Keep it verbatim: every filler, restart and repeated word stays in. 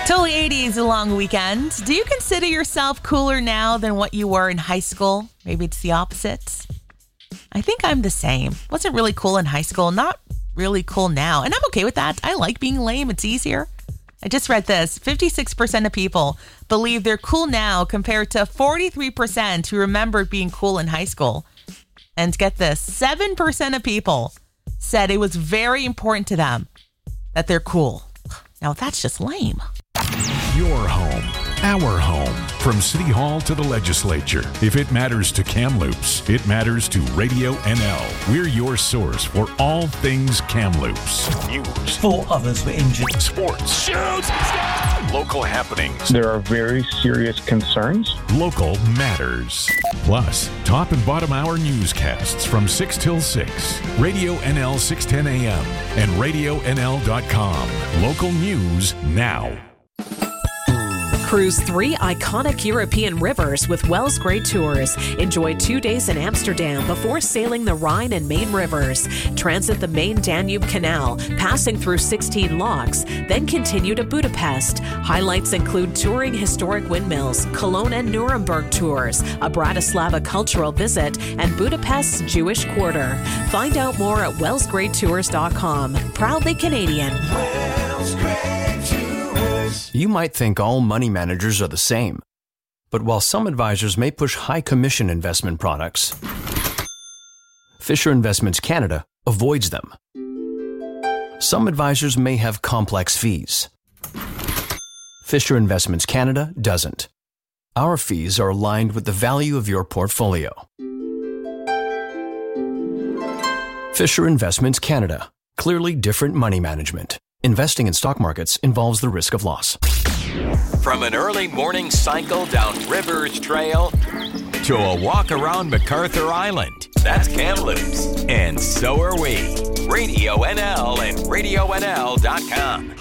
Totally eighties, a long weekend. Do you consider yourself cooler now than what you were in high school? Maybe it's the opposite. I think I'm the same. Wasn't really cool in high school, not really cool now. And I'm okay with that. I like being lame. It's easier. I just read this. fifty-six percent of people believe they're cool now compared to forty-three percent who remembered being cool in high school. And get this, seven percent of people said it was very important to them that they're cool. Now, that's just lame. Your home, our home. From City Hall to the legislature. If it matters to Kamloops, it matters to Radio N L. We're your source for all things Kamloops. News. Four others were injured. Sports. Shoots! Local happenings. There are very serious concerns. Local matters. Plus, top and bottom hour newscasts from six till six. Radio N L six ten A M and radio N L dot com. Local news now. Cruise three iconic European rivers with Wells Great Tours. Enjoy two days in Amsterdam before sailing the Rhine and Main rivers. Transit the main Danube Canal, passing through sixteen locks, then continue to Budapest. Highlights include touring historic windmills, Cologne and Nuremberg tours, a Bratislava cultural visit, and Budapest's Jewish Quarter. Find out more at wells great tours dot com. Proudly Canadian. Wells Great Tours. You might think all money managers are the same. But while some advisors may push high commission investment products, Fisher Investments Canada avoids them. Some advisors may have complex fees. Fisher Investments Canada doesn't. Our fees are aligned with the value of your portfolio. Fisher Investments Canada. Clearly different money management. Investing in stock markets involves the risk of loss. From an early morning cycle down Rivers Trail to a walk around MacArthur Island. That's Kamloops. And so are we. Radio N L and radio N L dot com.